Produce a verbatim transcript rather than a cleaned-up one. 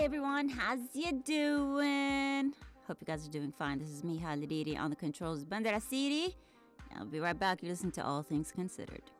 everyone, how's you doing? Hope you guys are doing fine. This is Miha Ladidi on the controls, Bandera City. I'll be right back. You listen to All Things Considered.